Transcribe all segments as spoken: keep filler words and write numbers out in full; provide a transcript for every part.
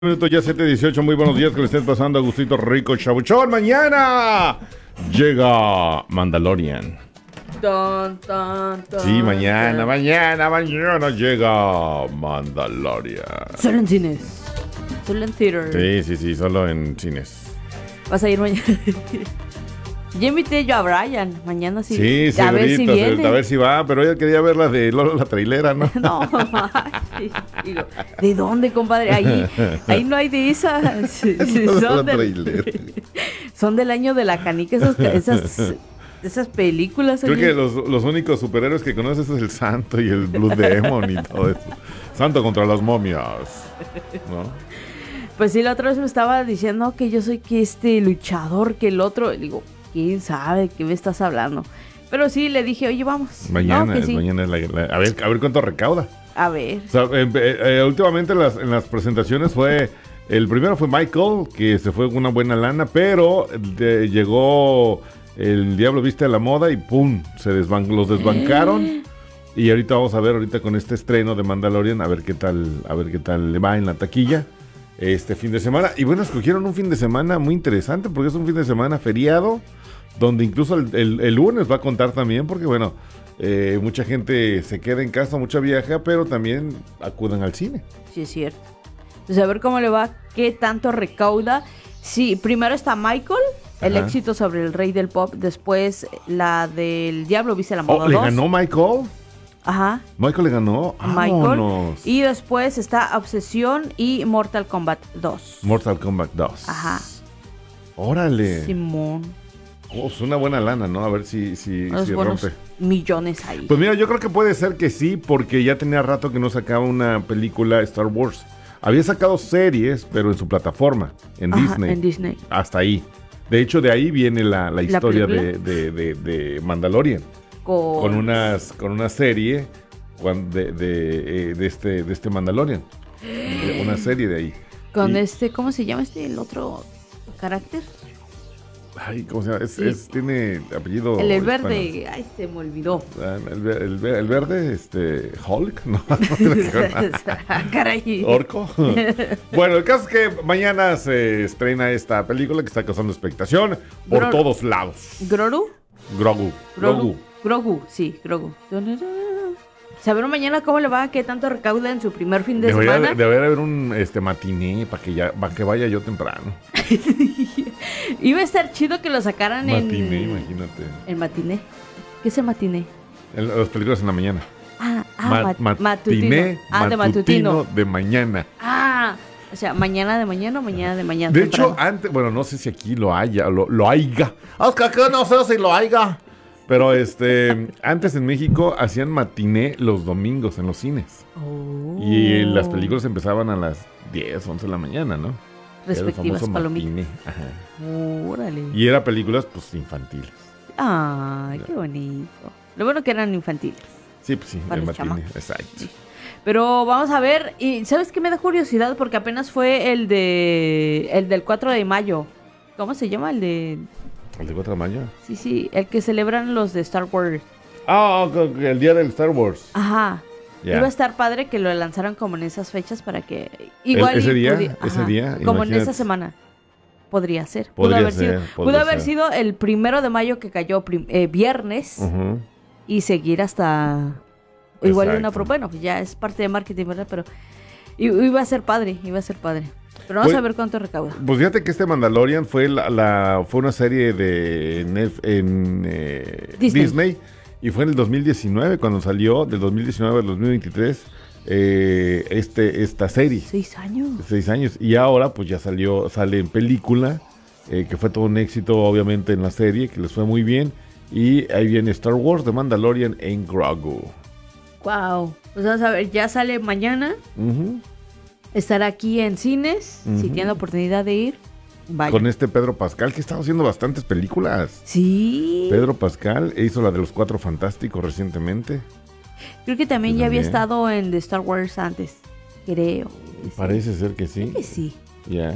Minuto ya siete dieciocho, muy buenos días, que le estén pasando a Gustito Rico Chabuchón. Mañana llega Mandalorian. Dun, dun, dun, Sí, mañana, dun. mañana, mañana llega Mandalorian. Solo en cines. Solo en theater. Sí, sí, sí, solo en cines. Vas a ir mañana. Ya invité yo a Brian. Mañana sí. Sí, sí, a ver si viene. a ver si va, pero ella quería ver la de Lola la trailera, ¿no? No, ay, digo, ¿de dónde, compadre? Ahí, ahí no hay de esas. Sí, sí, Lola son, la del, trailera. son del año de la canica esas, esas, esas películas. Creo oye. que los, los únicos superhéroes que conoces es el Santo y el Blue Demon y todo eso. Santo contra las momias, ¿no? Pues sí, la otra vez me estaba diciendo que yo soy que este luchador, que el otro. Digo, ¿quién sabe qué me estás hablando? Pero sí, le dije, oye, vamos. Mañana, No, que es- sí. mañana es la, la- a ver, a ver cuánto recauda. A ver. O sea, eh, eh, eh, últimamente en las, en las presentaciones fue, el primero fue Michael, que se fue con una buena lana, pero de- llegó el Diablo Viste a la Moda y ¡pum! Se desban- los desbancaron. Y ahorita vamos a ver, ahorita con este estreno de Mandalorian, a ver qué tal, a ver qué tal le va en la taquilla este fin de semana. Y bueno, escogieron un fin de semana muy interesante, porque es un fin de semana feriado, donde incluso el, el- el lunes va a contar también, porque bueno, eh, mucha gente se queda en casa, mucha viaja, pero también acuden al cine. Sí, es cierto. Entonces, a ver cómo le va, qué tanto recauda. Sí, primero está Michael, el Ajá. éxito sobre el rey del pop. Después la del Diablo Viste la Oh, Moda ¿le dos. ganó Michael? Ajá, Michael le ganó. Michael. Vámonos. Y después está Obsesión y Mortal Kombat dos. Mortal Kombat dos. Ajá. Órale. Simón. Oh, es una buena lana, ¿no? A ver si, si, Los si buenos rompe. millones ahí. Pues mira, yo creo que puede ser que sí, porque ya tenía rato que no sacaba una película Star Wars. Había sacado series, pero en su plataforma, en Ajá, Disney. en Disney. Hasta ahí. De hecho, de ahí viene la, la historia de, película? de, de, de Mandalorian. Con, Con, unas, con una serie cuan- de, de, eh, de este, de este Mandalorian. De una serie de ahí. con y- este, ¿cómo se llama este? El otro carácter. Ay, ¿cómo se llama? Es, Sí. es- tiene apellido. el, el hispano. verde. Ay, se me olvidó. Ah, El, ve- el ve- el verde, este. Hulk, no, no tiene que ver nada. Caray. Orco. Bueno, el caso es que mañana se estrena esta película que está causando expectación por Gro- todos lados. ¿Groru? Grogu. Grogu. Grogu, sí, Grogu. Saber mañana cómo le va, qué tanto recauda en su primer fin de Debería, semana. debería haber un este matiné para que ya para que vaya yo temprano. Iba a estar chido que lo sacaran Matiné, en... imagínate. ¿En matiné? ¿Qué es el matiné? En las películas en la mañana. Ah, ah Ma- mat- matiné, matutino. Ah, de matutino. de mañana. Ah, o sea, mañana de mañana o mañana de mañana. De temprano. hecho, antes, bueno, no sé si aquí lo haya, lo, lo haiga. Oscar, que no sé si lo haiga. Pero este, antes en México hacían matiné los domingos en los cines. Oh. Y las películas empezaban a las diez, once de la mañana, ¿no? Era el Respectivas famoso palomitas. matiné. Ajá. Órale. Y era películas, pues, infantiles. Ay, qué bonito. Lo bueno que eran infantiles. Sí, pues sí, Para el los matiné, chamacos. exacto. Pero vamos a ver, y ¿sabes qué me da curiosidad? Porque apenas fue el de el del cuatro de mayo. ¿Cómo se llama? El de... ¿El de cuatro de mayo? Sí, sí, el que celebran los de Star Wars. Ah, ok, ok, el día del Star Wars. Ajá. Ya. Iba a estar padre que lo lanzaran como en esas fechas para que... Igual ¿Ese y día? pudi- ¿Ese ajá, día? Como en Imagínate. esa semana. Podría ser. Podría pudo haber ser, sido, podría pudo haber ser. sido el primero de mayo que cayó prim- eh, viernes Ujú. y seguir hasta... Igual y una Exacto. pro... Bueno, pues ya es parte de marketing, ¿verdad? Pero i- iba a ser padre, iba a ser padre. Pero vamos Pues- a ver cuánto recauda. Pues fíjate que este Mandalorian fue la, la- fue una serie de Netf- en eh, Disney. Disney. Y fue en el dos mil diecinueve cuando salió, del dos mil diecinueve al dos mil veintitrés, eh, este, esta serie. Seis años. Seis años. Y ahora pues ya salió, sale en película, eh, que fue todo un éxito obviamente en la serie, que les fue muy bien. Y ahí viene Star Wars de Mandalorian en Grogu. Wow. Pues vamos a ver, ya sale mañana. Ujú. Estará aquí en cines. Si Ujú. tienen la oportunidad de ir, vaya. Con este Pedro Pascal, que está haciendo bastantes películas. Sí. Pedro Pascal hizo la de los Cuatro Fantásticos recientemente. Creo que también Yo ya había también. estado en The Star Wars antes. Creo. Parece ser que sí. Creo que sí. Ya.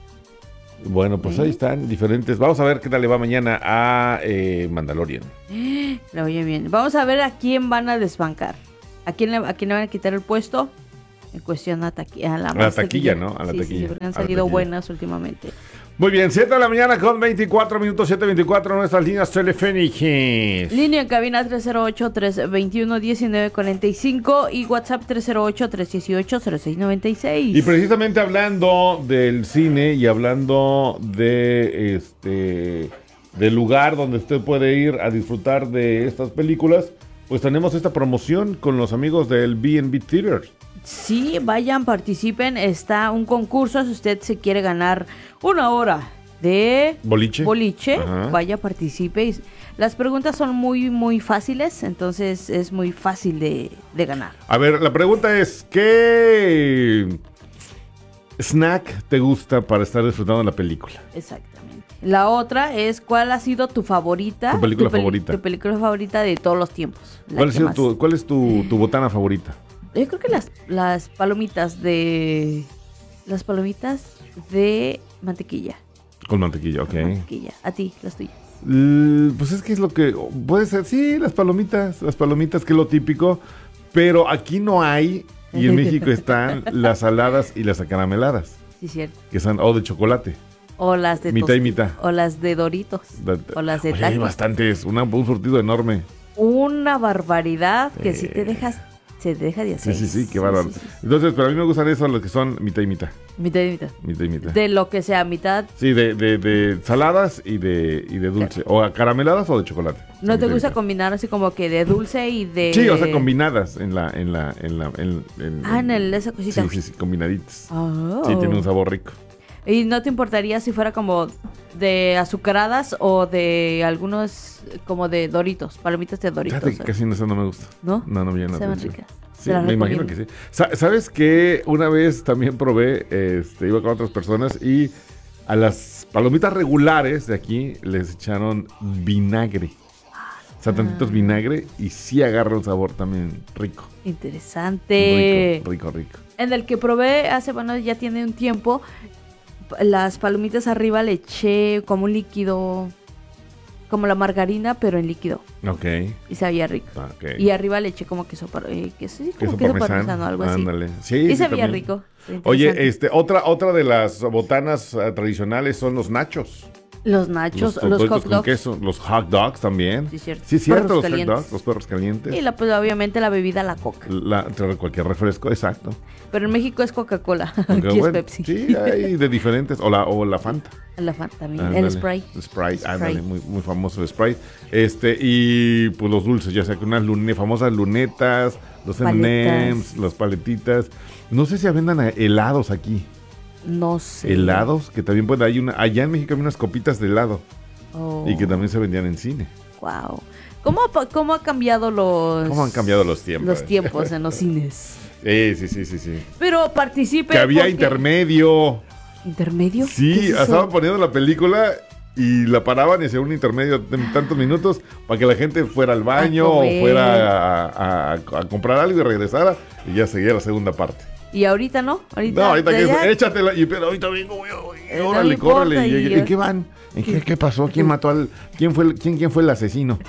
Bueno, pues ¿Eh? ahí están, diferentes. Vamos a ver qué tal le va mañana a eh, Mandalorian. Lo oye bien. Vamos a ver a quién van a desbancar. ¿A quién, le, ¿A quién le van a quitar el puesto? en cuestión a, taqui a la, a la taquilla, ¿no? A la sí, taquilla. Sí, porque han a salido buenas últimamente. Muy bien, siete de la mañana con veinticuatro minutos, siete veinticuatro, nuestras líneas telefónicas. Línea en cabina tres cero ocho, tres dos uno, uno nueve cuatro cinco y WhatsApp tres cero ocho, tres uno ocho, cero seis nueve seis. Y precisamente hablando del cine y hablando de este del lugar donde usted puede ir a disfrutar de estas películas, pues tenemos esta promoción con los amigos del B and B Theater. Sí, vayan, participen. Está un concurso. Si usted se quiere ganar una hora de boliche, boliche Ajá. vaya, participe. Las preguntas son muy, muy fáciles, entonces es muy fácil de, de ganar. A ver, la pregunta es, ¿qué snack te gusta para estar disfrutando de la película? Exactamente. La otra es, ¿cuál ha sido tu favorita? Tu película tu peli- favorita. Tu película favorita de todos los tiempos. La ¿Cuál, ha que sido más- tu, ¿Cuál es tu, tu botana favorita? Yo creo que las, las palomitas de... Las palomitas de mantequilla. Con mantequilla, ok. Con mantequilla. A ti, las tuyas. L- Pues es que es lo que puede ser, sí, las palomitas, las palomitas, que es lo típico, pero aquí no hay, y en México están las saladas y las acarameladas, Sí, cierto. que son, o de chocolate, O las de mitad y tost- mitad. O las de Doritos. Da- O las de Oye, hay tacos. bastantes, una, un surtido enorme. Una barbaridad que Sí. si te dejas, se te deja de hacer. Sí, sí, sí, qué bárbaro. sí, sí. Entonces, pero a mí me gustan esos los que son mitad y mitad, Mitad y mitad. mitad y mitad. De lo que sea, mitad. Sí, de, de, de saladas y de, y de dulce, o acarameladas o de chocolate. ¿No Sí, te mitad y gusta mitad. combinar así como que de dulce y de... Sí, o sea, combinadas en la, en la, en la, en, en- Ah, en el, esa cosita. Sí, sí, sí, combinaditas. Oh. Sí, tiene un sabor rico. ¿Y no te importaría si fuera como de azucaradas o de algunos como de Doritos, palomitas de Doritos? Fíjate que casi eso no me gusta. ¿No? No, no me llama la Se ven atención. ricas. Sí, Te las me imagino que recomiendo. sí. Sa- ¿Sabes qué? Una vez también probé, este, iba con otras personas y a las palomitas regulares de aquí les echaron vinagre. O sea, tantitos vinagre y sí agarra un sabor también rico. Interesante. Rico, rico, rico. En el que probé hace, bueno, ya tiene un tiempo, las palomitas arriba le eché como un líquido, como la margarina, pero en líquido. Ok. Y sabía rico. Ok. Y arriba le eché como queso, par- eh, queso, sí, como Queso queso parmesano, parmesano, algo así. ándale. Sí, Y sí, sabía también. rico. Sí, Oye, interesante. este, otra, otra de las botanas eh, tradicionales son los nachos. Los nachos, los, Doritos hot con dogs. queso, los hot dogs también. Sí, cierto. Sí, cierto, Perros los hot calientes. dogs, los perros calientes. Y la, pues, obviamente la bebida, la coca. La, cualquier refresco, exacto. Pero en México es Coca-Cola. Aunque, Aquí es bueno, Pepsi. Sí, hay de diferentes. O la, o la Fanta. La Fanta también. Ándale. El Sprite. Sprite, ándale, muy, muy famoso el Sprite. Este, y pues los dulces, ya sea que unas lune, famosas lunetas, los M and M's, Paletas. las paletitas. No sé si vendan a- helados aquí. No sé. Helados, que también puede, hay una, allá en México hay unas copitas de helado. Oh, Y que también se vendían en cine. wow. ¿Cómo, ha pa- ¿Cómo ha cambiado los... ¿Cómo han cambiado los tiempos? Los tiempos en los cines? Sí, sí, sí, sí, sí. Pero participe. Que había porque- intermedio. ¿Intermedio? Sí, ¿Qué es eso? estaban poniendo la película y la paraban y hacían un intermedio de tantos minutos para que la gente fuera al baño o comer. fuera a, a- a comprar algo y regresara y ya seguía la segunda parte. Y ahorita no. Ahorita, No, ahorita que ya- es, échatela y pero ahorita vengo, güey, güey, Eh, no órale, me importa, córrele. ¿Y, y- ¿en qué van? ¿En qué, qué pasó? ¿Quién mató al quién fue el quién quién fue el asesino?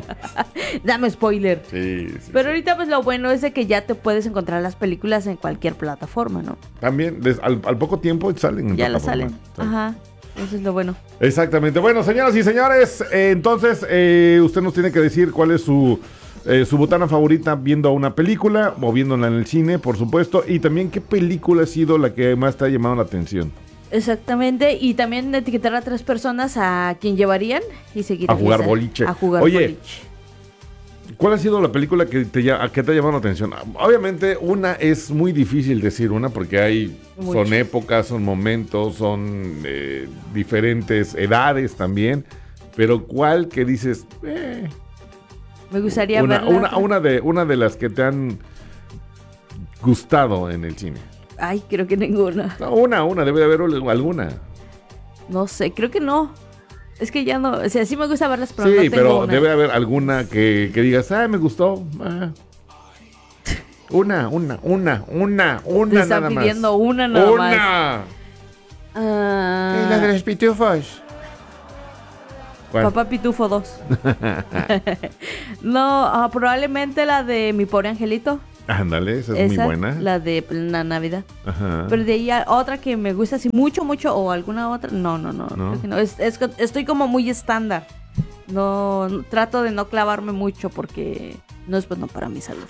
Dame spoiler. Sí, sí. Pero sí. ahorita pues lo bueno es de que ya te puedes encontrar las películas en cualquier plataforma, ¿no? También des- al, al poco tiempo salen en Ya las plataforma. salen. Ajá. Eso es lo bueno. Exactamente. Bueno, señoras y señores, eh, entonces eh, usted nos tiene que decir cuál es su, eh, su botana favorita viendo una película o viéndola en el cine, por supuesto, y también qué película ha sido la que más te ha llamado la atención. Exactamente. Y también etiquetar a tres personas a quien llevarían y seguir A jugar esa- boliche. A jugar Oye, boliche. ¿Cuál ha sido la película que te, lla- que te ha llamado la atención? Obviamente una es muy difícil decir una porque hay son Muchas. épocas, son momentos, son eh, diferentes edades también, pero ¿cuál que dices? Eh, Me gustaría una, verla. una, una de, una de las que te han gustado en el cine. Ay, creo que ninguna. No, una, una, debe de haber alguna. No sé, creo que no. Es que ya no, o sea, sí me gusta verlas, pero Sí, no tengo pero una. debe haber alguna que, que digas, ah, me gustó. ah". Una, una, una, una, una Te están nada más. pidiendo una nada más. Una. Ah, La de los pitufos. ¿Cuál? Papá Pitufo dos. No, ah, probablemente la de Mi Pobre Angelito. Ándale, esa es Esa, muy buena. la de la Navidad. Ajá. Pero de ahí a otra que me gusta así mucho, mucho, o alguna otra, no, no, no, ¿No? creo que no. Es, es que estoy como muy estándar. No, no- trato de no clavarme mucho porque no es bueno para mi salud.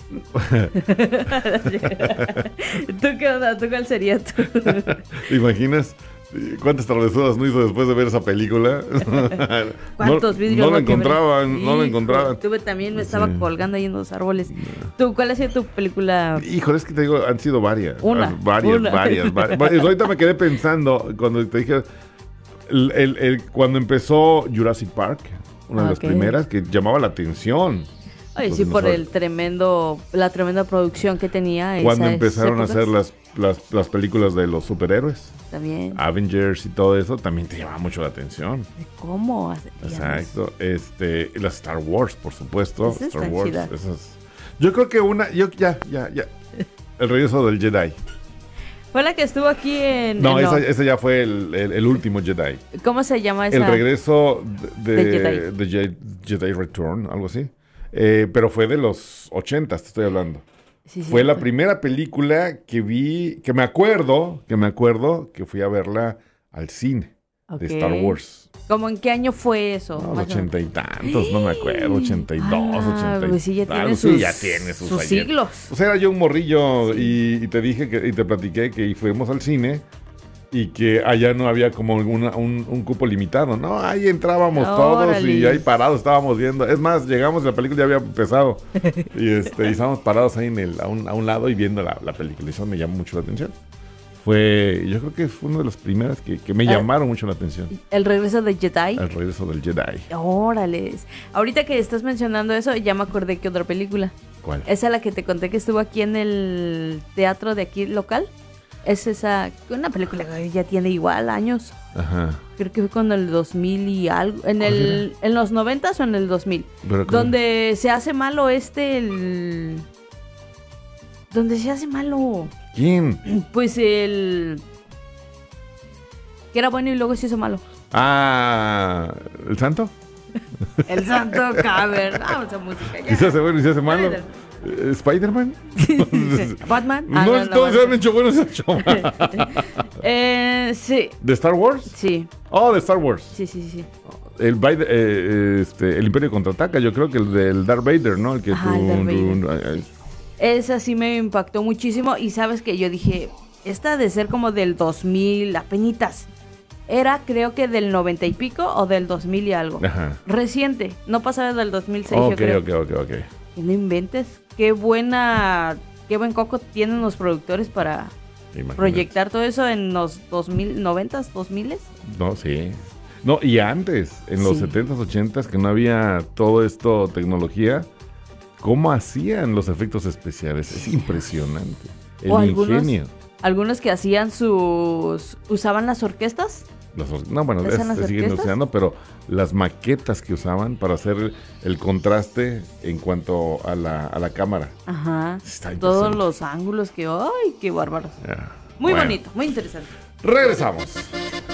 ¿Tú qué onda? ¿Tú cuál sería tú? ¿Te imaginas cuántas travesuras no hizo después de ver esa película? ¿Cuántos no, vidrios no lo no quebré? encontraban, no lo Hijo, encontraban. Tuve también, me estaba Sí. colgando ahí en los árboles. ¿Tú, cuál ha sido tu película? Híjole, es que te digo, han sido varias. Una, Ah, Varias, una. varias, varias, varias. Ahorita me quedé pensando cuando te dije, el, el- el- cuando empezó Jurassic Park, una de las Ok. primeras que llamaba la atención. Ay, Los sí, por dinosaurios. el tremendo, la tremenda producción que tenía. Cuando esas empezaron a épocas. hacer las, las, las películas de los superhéroes, También. Avengers y todo eso, también te llamaba mucho la atención. ¿Cómo? hace- Exacto. Este, las Star Wars, por supuesto. Esas Star están Wars. chidas. Esas. Yo creo que una, yo ya, ya, ya. El regreso del Jedi. Fue la que estuvo aquí en... No, en- esa, ese ya fue el, el- el último Jedi. ¿Cómo se llama esa? El regreso de, De de, Jedi. de Jedi. Jedi Return, algo así. Eh, pero fue de los ochentas, te estoy hablando. Sí, Fue la cierto. primera película que vi, que me acuerdo, que me acuerdo que fui a verla al cine Ok. de Star Wars. ¿Cómo en qué año fue eso? No, Más o menos. ochenta y tantos, no me acuerdo, ochenta y dos, Ah, ochenta y pues sí, ya tiene algo, sus, sí, ya tiene sus, sus ayer. siglos. O sea, era yo un morrillo y, y te dije que, y te platiqué que fuimos al cine y que allá no había como una- un, un cupo limitado, ¿no? Ahí entrábamos todos Órale. y ahí parados estábamos viendo. Es más, llegamos, la película ya había empezado y, este, y estábamos parados ahí en el, a, un, a un lado y viendo la, la película. Y eso me llamó mucho la atención. Fue, yo creo que fue una de las primeras que, que me Ah. llamaron mucho la atención. El regreso de Jedi. El regreso del Jedi. Órales. Ahorita que estás mencionando eso, ya me acordé que otra película. ¿Cuál? Esa la que te conté que estuvo aquí en el teatro de aquí local. Es esa, una película que ya tiene igual años. Ajá. Creo que fue con el dos mil y algo. ¿En, ¿Cuál el, en los noventas o en el dos mil? Pero, ¿cómo? Donde se hace malo este, el... Donde se hace malo. ¿Quién? Pues el... Que era bueno y luego se hizo malo. Ah, ¿el santo? El santo caber. Vamos a música ¿Y se ya. hace bueno y se hace malo? Eh, ¿Spider-Man? Batman. No, Ah, no, no, todos se Batman. han hecho buenos y se han hecho malos. Eh, sí, ¿De Star Wars? sí, Oh, de Star Wars. sí, sí, sí. El, Vader- eh, este, el Imperio Contraataca, yo creo que el del Darth Vader, ¿no? El que Ajá, el Darth tú- Vader. tú- ay, ay. Esa sí me impactó muchísimo y sabes que yo dije, esta de ser como del dos mil, apenitas. Era creo que del noventa y pico o del dos mil y algo. Ajá. Reciente, no pasaba del dos mil seis, Ok, yo creo. ok, ok, ok. Que no inventes, qué buena, qué buen coco tienen los productores para Imagínate. proyectar todo eso en los dos mil, noventas, dos miles. No, sí. No, y antes, en los Sí. setentas, ochentas, que no había todo esto, tecnología, ¿cómo hacían los efectos especiales? Es impresionante. El O algunos- ingenio. Algunos que hacían sus, usaban las orquestas. Las or- no, bueno, ¿Esas es- son las se siguen orquestas? usando, pero las maquetas que usaban para hacer el, el contraste en cuanto a la, a la cámara. Ajá. Está Todos impresionante. los ángulos que, ay, qué bárbaros. Ya. Muy Bueno, bonito, muy interesante. Regresamos.